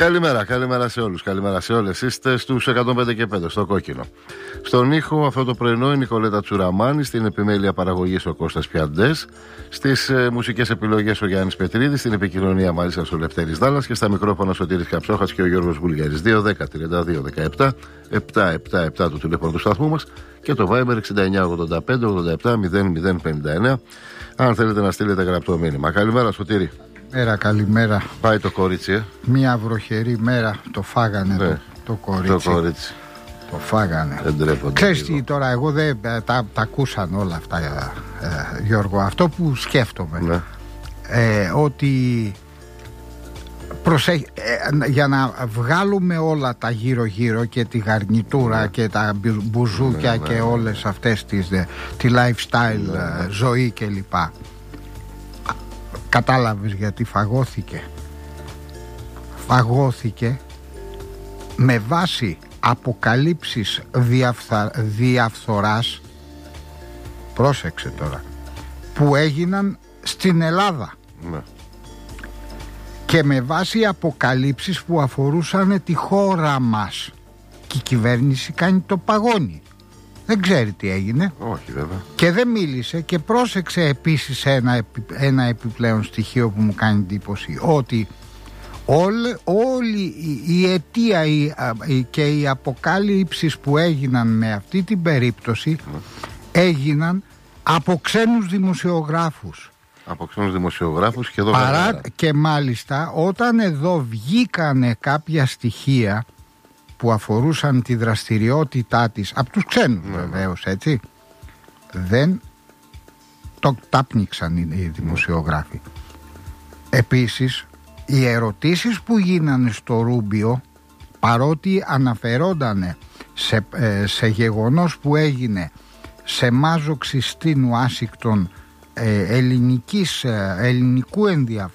Καλημέρα σε όλους, καλημέρα σε όλες. Είστε στους 105 και 5 στο κόκκινο. Στον ήχο αυτό το πρωινό η Νικολέτα Τσουραμάνη, στην επιμέλεια παραγωγής ο Κώστας Πιαντές, στις μουσικές επιλογές ο Γιάννης Πετρίδης, στην επικοινωνία μαζί σας ο Λευτέρης Δάλλας και στα μικρόφωνα Σωτήρης Καψόχας και ο Γιώργος Βουλγαρής. 2-10-32-17-777 το τηλέφωνο του σταθμού μας και το Viber 6985-87-0059 αν θέλετε να στείλετε γραπτό μήνυμα. Καλημέρα Σωτήρη. Καλημέρα. Πάει το κορίτσι, Μια βροχερή μέρα το φάγανε το κορίτσι. Το φάγανε. Ξέρεις τι τώρα, εγώ δεν τα ακούσαν όλα αυτά, Γιώργο. Αυτό που σκέφτομαι, ότι για να βγάλουμε όλα τα γύρω-γύρω και τη γαρνιτούρα και τα μπουζούκια και όλες αυτές τη lifestyle ζωή κλπ. Κατάλαβες γιατί φαγώθηκε με βάση αποκαλύψεις διαφθοράς, πρόσεξε τώρα, που έγιναν στην Ελλάδα και με βάση αποκαλύψεις που αφορούσαν τη χώρα μας και η κυβέρνηση κάνει το παγόνι. Δεν ξέρει τι έγινε. Όχι βέβαια. Και δεν μίλησε και πρόσεξε επίσης ένα επιπλέον στοιχείο που μου κάνει εντύπωση, ότι όλη η αιτία και οι αποκάλυψεις που έγιναν με αυτή την περίπτωση έγιναν από ξένους δημοσιογράφους. Από ξένους δημοσιογράφους και εδώ και μάλιστα όταν εδώ βγήκανε κάποια στοιχεία που αφορούσαν τη δραστηριότητά της από τους ξένους βεβαίως, έτσι, δεν το τάπνιξαν οι δημοσιογράφοι. Επίσης οι ερωτήσεις που γίνανε στο Ρούμπιο, παρότι αναφερόντανε σε γεγονός που έγινε σε μάζοξη στην Ουάσιγκτον ελληνικού